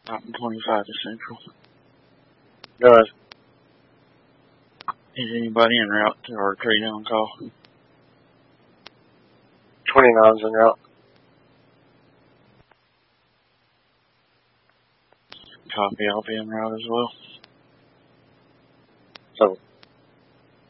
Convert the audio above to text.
Mountain 25 to Central. Go ahead. Is anybody en route to our trade on call? 29's en route. Copy, I'll be en route as well. So